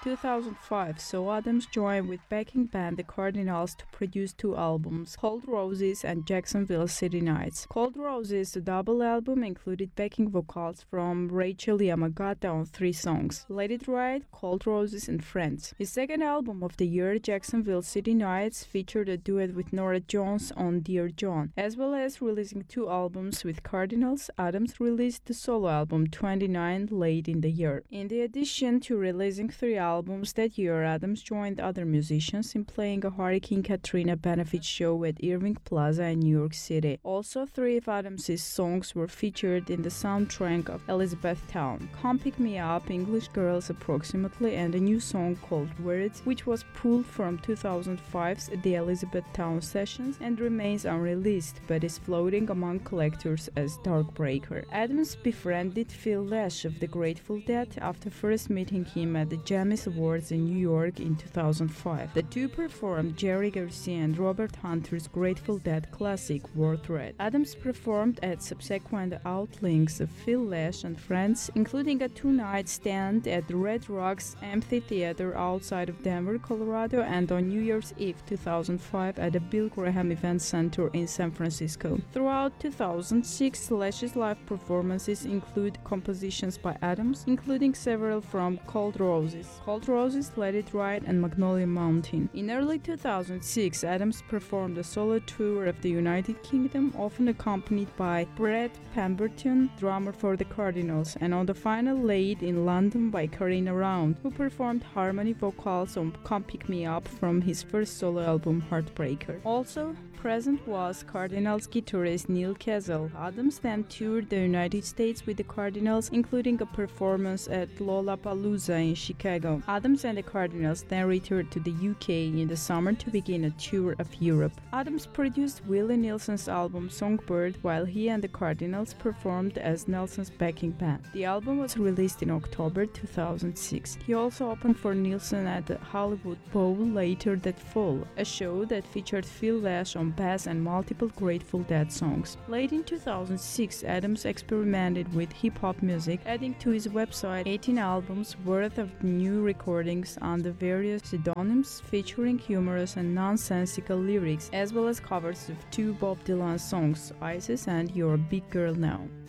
2005 saw Adams join with backing band The Cardinals to produce two albums, Cold Roses and Jacksonville City Nights. Cold Roses, the double album, included backing vocals from Rachel Yamagata on three songs, Let It Ride, Cold Roses, and Friends. His second album of the year, Jacksonville City Nights, featured a duet with Norah Jones on Dear John. As well as releasing two albums with Cardinals, Adams released the solo album 29 late in the year. In addition to releasing three albums that year, Adams joined other musicians in playing a Hurricane Katrina benefit show at Irving Plaza in New York City. Also, three of Adams' songs were featured in the soundtrack of Elizabethtown, Come Pick Me Up, English Girls Approximately, and a new song called Words, which was pulled from 2005's The Elizabethtown Sessions and remains unreleased but is floating among collectors as Darkbreaker. Adams befriended Phil Lesh of the Grateful Dead after first meeting him at the Jammys Awards in New York in 2005. The two performed Jerry Garcia and Robert Hunter's Grateful Dead classic Worth Red. Adams performed at subsequent outings of Phil Lesh and friends, including a two-night stand at the Red Rocks Amphitheater outside of Denver, Colorado, and on New Year's Eve 2005 at the Bill Graham Event Center in San Francisco. Throughout 2006, Lesh's live performances include compositions by Adams, including several from Cold Roses, Let It Ride, and Magnolia Mountain. In early 2006, Adams performed a solo tour of the United Kingdom, often accompanied by Brett Pemberton, drummer for the Cardinals, and on the final leg in London by Karina Round, who performed harmony vocals on Come Pick Me Up from his first solo album Heartbreaker. Also present was Cardinals guitarist Neil Kessel. Adams then toured the United States with the Cardinals, including a performance at Lollapalooza in Chicago. Adams and the Cardinals then returned to the UK in the summer to begin a tour of Europe. Adams produced Willie Nelson's album Songbird while he and the Cardinals performed as Nelson's backing band. The album was released in October 2006. He also opened for Nelson at the Hollywood Bowl later that fall, a show that featured Phil Lesh on bass and multiple Grateful Dead songs. Late in 2006, Adams experimented with hip-hop music, adding to his website 18 albums worth of new recordings under various pseudonyms featuring humorous and nonsensical lyrics, as well as covers of two Bob Dylan songs, Isis and You're a Big Girl Now.